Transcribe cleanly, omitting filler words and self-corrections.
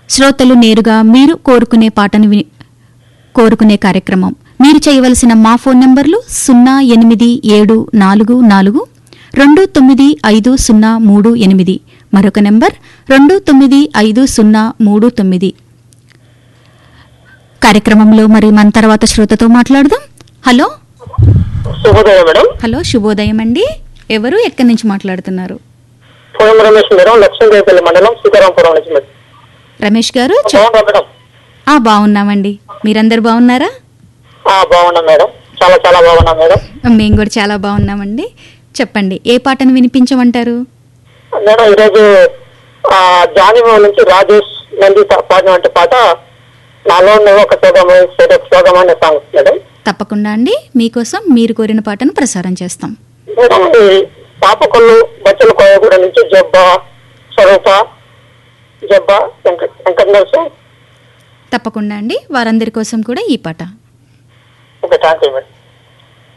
శ్రోతలు నేరుగా మీరు కోరుకునే పాటను కోరుకునే కార్యక్రమం. మీరు చేయవలసిన మా ఫోన్ నంబర్లు 0874295038, మరొక నంబర్ 295039. కార్యక్రమంలో మరి మన తర్వాత శ్రోతతో మాట్లాడదాం. హలో శుభోదయం మేడం. హలో, శుభోదయం అండి. ఎవరు, ఎక్కడి నుంచి మాట్లాడుతున్నారు? పూనం రమేష్ మేడం, లక్ష్మీదేవిపల్లి మండలం, సీతారాంపురం నుంచి మేడం. రమేష్ గారు బాగున్నా మేడం? బాగున్నామండి. మీరందరు బాగున్నారా? బాగున్నాం మేడం, చాలా చాలా బాగున్నాం మేడం. మేము కూడా చాలా బాగున్నామండి. చెప్పండి, ఏ పాటను వినిపించమంటారు? మేడం ఈరోజు జానిమో నుంచి రాజేష్ నంది పాడినటువంటి పాట నాలో నువ్వు ఒక సోగమైన సాంగ్ మేడం. తప్పకుండా అండి, మీకోసం మీరు కోరిన పాటను ప్రసారం చేస్తాం. మేడం పాపకొల్లు బచ్చల కోయగూడ నుంచి జబ్బా స్వరూప జబ్బా వెంకటనరసు. తప్పకుండా అండి, వారందరి కోసం కూడా ఈ పాట. Okay, thank you madam.